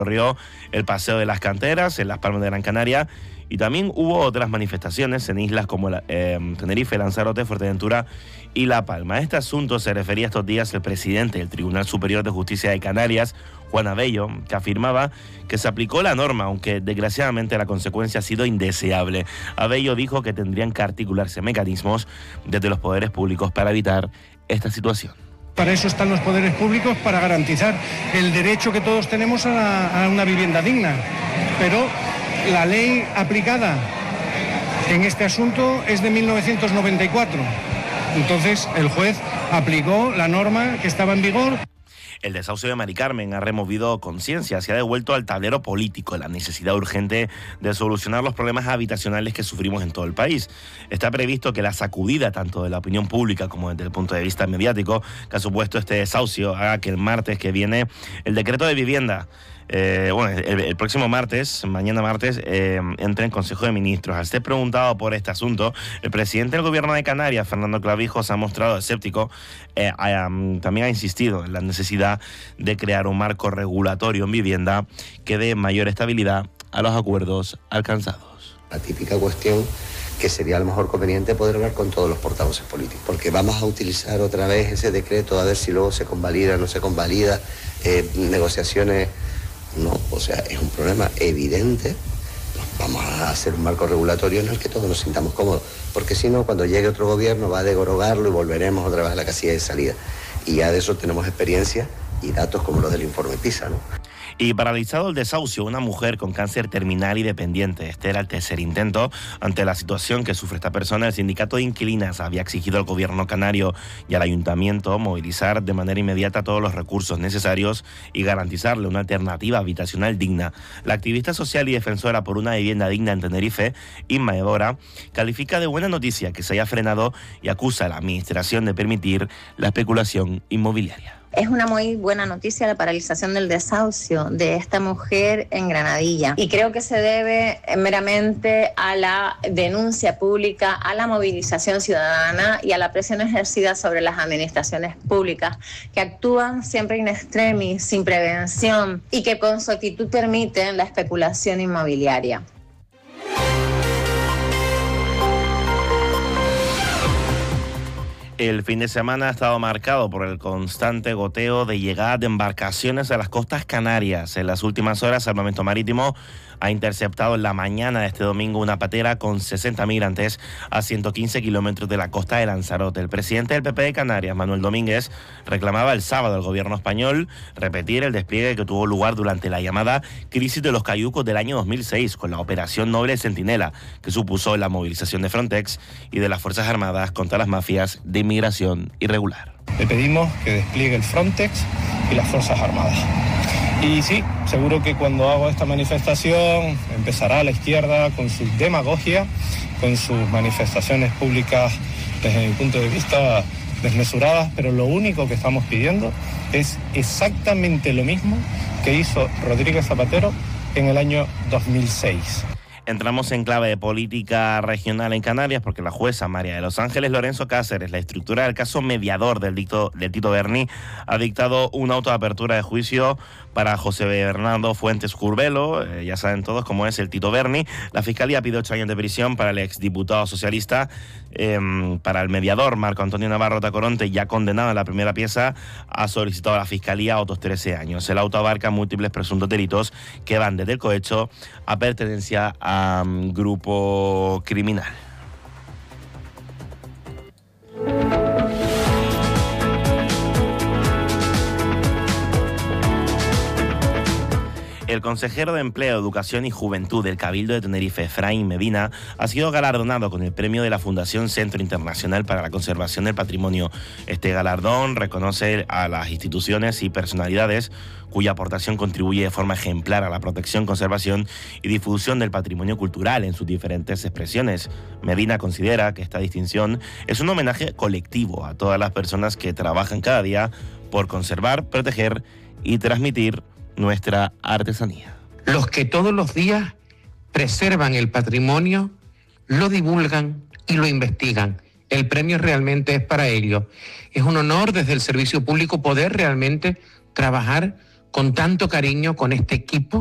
Corrió el Paseo de las Canteras en Las Palmas de Gran Canaria y también hubo otras manifestaciones en islas como Tenerife, Lanzarote, Fuerteventura y La Palma. A este asunto se refería estos días el presidente del Tribunal Superior de Justicia de Canarias, Juan Abello, que afirmaba que se aplicó la norma, aunque desgraciadamente la consecuencia ha sido indeseable. Abello dijo que tendrían que articularse mecanismos desde los poderes públicos para evitar esta situación. Para eso están los poderes públicos, para garantizar el derecho que todos tenemos a una vivienda digna. Pero la ley aplicada en este asunto es de 1994. Entonces el juez aplicó la norma que estaba en vigor. El desahucio de Mari Carmen ha removido conciencia, se ha devuelto al tablero político la necesidad urgente de solucionar los problemas habitacionales que sufrimos en todo el país. Está previsto que la sacudida tanto de la opinión pública como desde el punto de vista mediático que ha supuesto este desahucio haga que el martes que viene el decreto de vivienda, el próximo martes, mañana martes, entre en Consejo de Ministros. Al ser preguntado por este asunto, el presidente del Gobierno de Canarias, Fernando Clavijo, se ha mostrado escéptico. También ha insistido en la necesidad de crear un marco regulatorio en vivienda que dé mayor estabilidad a los acuerdos alcanzados. La típica cuestión que sería a lo mejor conveniente poder hablar con todos los portavoces políticos, porque vamos a utilizar otra vez ese decreto a ver si luego se convalida, no se convalida, negociaciones. No, o sea, es un problema evidente. Vamos a hacer un marco regulatorio en el que todos nos sintamos cómodos, porque si no, cuando llegue otro gobierno va a derogarlo y volveremos otra vez a la casilla de salida. Y ya de eso tenemos experiencia y datos como los del informe PISA, ¿no? Y paralizado el desahucio, una mujer con cáncer terminal y dependiente. Este era el tercer intento. Ante la situación que sufre esta persona, el sindicato de inquilinas había exigido al gobierno canario y al ayuntamiento movilizar de manera inmediata todos los recursos necesarios y garantizarle una alternativa habitacional digna. La activista social y defensora por una vivienda digna en Tenerife, Inma Evora, califica de buena noticia que se haya frenado y acusa a la administración de permitir la especulación inmobiliaria. Es una muy buena noticia la paralización del desahucio de esta mujer en Granadilla y creo que se debe meramente a la denuncia pública, a la movilización ciudadana y a la presión ejercida sobre las administraciones públicas que actúan siempre in extremis, sin prevención y que con su actitud permiten la especulación inmobiliaria. El fin de semana ha estado marcado por el constante goteo de llegada de embarcaciones a las costas canarias. En las últimas horas, Salvamento Marítimo ha interceptado en la mañana de este domingo una patera con 60 migrantes a 115 kilómetros de la costa de Lanzarote. El presidente del PP de Canarias, Manuel Domínguez, reclamaba el sábado al gobierno español repetir el despliegue que tuvo lugar durante la llamada crisis de los cayucos del año 2006 con la Operación Noble Centinela, que supuso la movilización de Frontex y de las Fuerzas Armadas contra las mafias de inmigración irregular. Le pedimos que despliegue el Frontex y las Fuerzas Armadas. Y sí, seguro que cuando hago esta manifestación empezará la izquierda con su demagogia, con sus manifestaciones públicas desde mi punto de vista desmesuradas, pero lo único que estamos pidiendo es exactamente lo mismo que hizo Rodríguez Zapatero en el año 2006. Entramos en clave de política regional en Canarias porque la jueza María de los Ángeles Lorenzo Cáceres, la instructora del caso mediador del Tito Berni, ha dictado un auto de apertura de juicio para José Bernardo Fuentes Curbelo, ya saben todos cómo es el Tito Berni. La Fiscalía pide 8 años de prisión para el exdiputado socialista, para el mediador Marco Antonio Navarro Tacoronte, ya condenado en la primera pieza, ha solicitado a la Fiscalía otros 13 años. El auto abarca múltiples presuntos delitos que van desde el cohecho a pertenencia a grupo criminal. El consejero de Empleo, Educación y Juventud del Cabildo de Tenerife, Efraín Medina, ha sido galardonado con el premio de la Fundación Centro Internacional para la Conservación del Patrimonio. Este galardón reconoce a las instituciones y personalidades cuya aportación contribuye de forma ejemplar a la protección, conservación y difusión del patrimonio cultural en sus diferentes expresiones. Medina considera que esta distinción es un homenaje colectivo a todas las personas que trabajan cada día por conservar, proteger y transmitir nuestra artesanía. Los que todos los días preservan el patrimonio, lo divulgan y lo investigan. El premio realmente es para ellos. Es un honor desde el servicio público poder realmente trabajar con tanto cariño con este equipo